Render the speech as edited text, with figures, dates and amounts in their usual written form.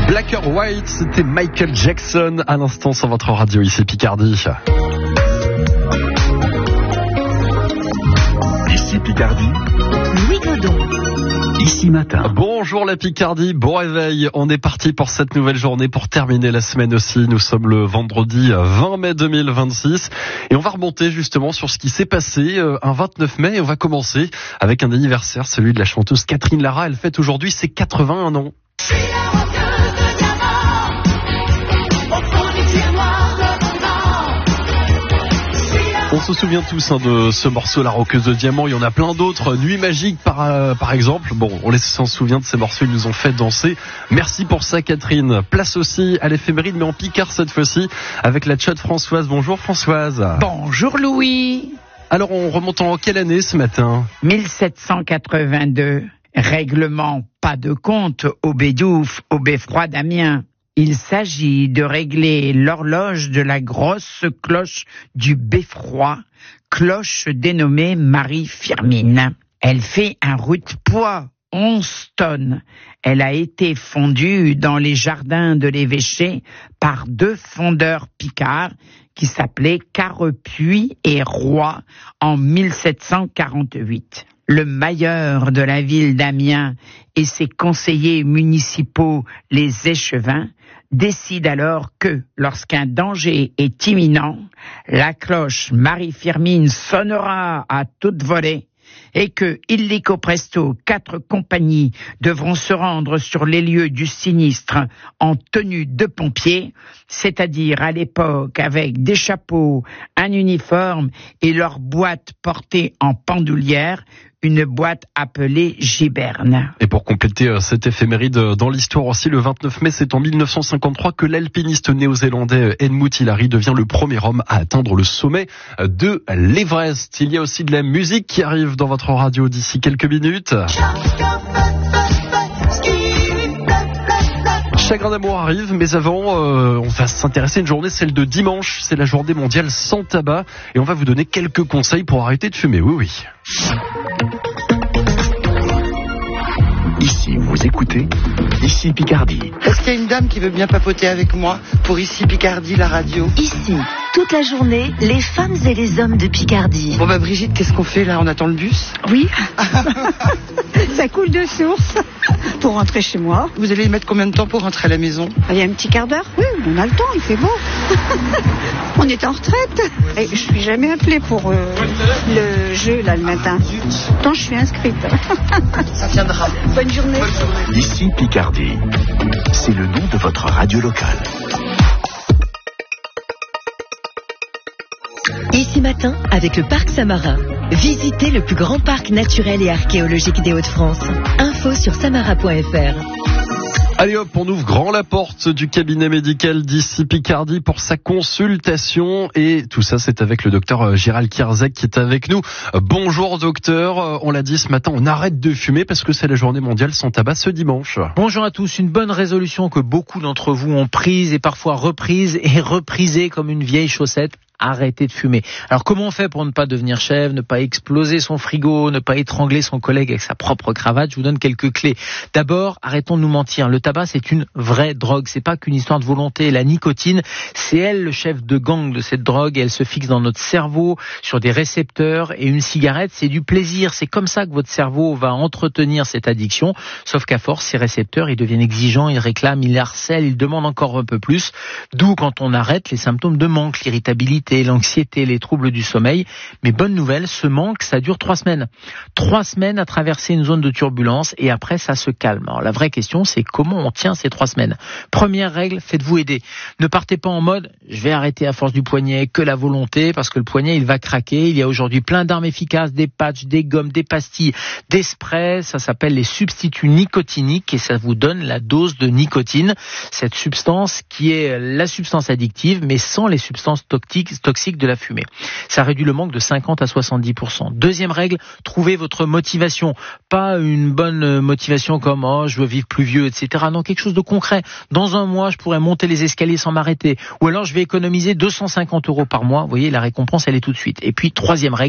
Black or White, c'était Michael Jackson à l'instant sur votre radio, ici Picardie. Ici Picardie. Louis Godon. Ici matin. Bonjour la Picardie, bon réveil. On est parti pour cette nouvelle journée pour terminer la semaine aussi. Nous sommes le vendredi 20 mai 2026 et on va remonter justement sur ce qui s'est passé un 29 mai et on va commencer avec un anniversaire, celui de la chanteuse Catherine Lara. Elle fête aujourd'hui ses 81 ans. On se souvient tous de ce morceau La Roqueuse de Diamant, il y en a plein d'autres, Nuit Magique par exemple. Bon, on s'en souvient de ces morceaux, ils nous ont fait danser. Merci pour ça Catherine. Place aussi à l'éphéméride, mais en Picard cette fois-ci, avec la tchad Françoise. Bonjour Françoise. Bonjour Louis. Alors on remonte en quelle année ce matin ? 1782, règlement pas de compte au Bédouf, au Beffroi d'Amiens. Il s'agit de régler l'horloge de la grosse cloche du Beffroi, cloche dénommée Marie-Firmine. Elle fait un route-poids, 11 tonnes. Elle a été fondue dans les jardins de l'évêché par 2 fondeurs picards qui s'appelaient Carepuis et Roy en 1748. Le mailleur de la ville d'Amiens et ses conseillers municipaux, les échevins, décident alors que, lorsqu'un danger est imminent, la cloche Marie-Firmine sonnera à toute volée et que, illico presto, 4 compagnies devront se rendre sur les lieux du sinistre en tenue de pompiers, c'est-à-dire à l'époque avec des chapeaux, un uniforme et leur boîte portée en bandoulière, une boîte appelée giberne. Et pour compléter cette éphéméride dans l'histoire aussi, le 29 mai, c'est en 1953 que l'alpiniste néo-zélandais Helmut Hillary devient le premier homme à atteindre le sommet de l'Everest. Il y a aussi de la musique qui arrive dans votre radio d'ici quelques minutes. Chagrin d'amour arrive, mais avant, on va s'intéresser à une journée, celle de dimanche. C'est la journée mondiale sans tabac. Et on va vous donner quelques conseils pour arrêter de fumer. Oui. Ici, vous écoutez Ici Picardie. Est-ce qu'il y a une dame qui veut bien papoter avec moi pour Ici Picardie, la radio ? Ici, toute la journée, les femmes et les hommes de Picardie. Bon Brigitte, qu'est-ce qu'on fait là ? On attend le bus ? Oui, ça coule de source pour rentrer chez moi. Vous allez mettre combien de temps pour rentrer à la maison ? Il y a un petit quart d'heure. Oui, on a le temps, il fait beau. On est en retraite. Et je suis jamais appelée pour le jeu là le matin. Pourtant, je suis inscrite. Ça viendra. Bonne journée. Ici Picardie. C'est le nom de votre radio locale. Ici matin, avec le Parc Samarin. Visitez le plus grand parc naturel et archéologique des Hauts-de-France. Info sur samara.fr. Allez hop, on ouvre grand la porte du cabinet médical d'Ici Picardie pour sa consultation. Et tout ça, c'est avec le docteur Gérald Kierzek qui est avec nous. Bonjour docteur, on l'a dit ce matin, on arrête de fumer parce que c'est la journée mondiale sans tabac ce dimanche. Bonjour à tous, une bonne résolution que beaucoup d'entre vous ont prise et parfois reprise et reprisée comme une vieille chaussette. Arrêter de fumer. Alors comment on fait pour ne pas devenir chèvre, ne pas exploser son frigo, ne pas étrangler son collègue avec sa propre cravate ? Je vous donne quelques clés. D'abord, arrêtons de nous mentir. Le tabac, c'est une vraie drogue. C'est pas qu'une histoire de volonté. La nicotine, c'est elle le chef de gang de cette drogue. Et elle se fixe dans notre cerveau sur des récepteurs. Et une cigarette, c'est du plaisir. C'est comme ça que votre cerveau va entretenir cette addiction. Sauf qu'à force, ces récepteurs, ils deviennent exigeants, ils réclament, ils harcèlent, ils demandent encore un peu plus. D'où, quand on arrête, les symptômes de manque, l'irritabilité, l'anxiété, les troubles du sommeil. Mais bonne nouvelle, ce manque, ça dure 3 semaines. 3 semaines à traverser une zone de turbulence et après, ça se calme. Alors la vraie question, c'est comment on tient ces 3 semaines. Première règle, faites-vous aider. Ne partez pas en mode, je vais arrêter à force du poignet, que la volonté, parce que le poignet, il va craquer. Il y a aujourd'hui plein d'armes efficaces, des patchs, des gommes, des pastilles, des sprays. Ça s'appelle les substituts nicotiniques et ça vous donne la dose de nicotine. Cette substance qui est la substance addictive, mais sans les substances toxiques de la fumée. Ça réduit le manque de 50 à 70%. Deuxième règle, trouvez votre motivation. Pas une bonne motivation comme « oh, je veux vivre plus vieux », etc. Non, quelque chose de concret. Dans un mois, je pourrais monter les escaliers sans m'arrêter. Ou alors, je vais économiser 250 € par mois. Vous voyez, la récompense, elle est tout de suite. Et puis, troisième règle,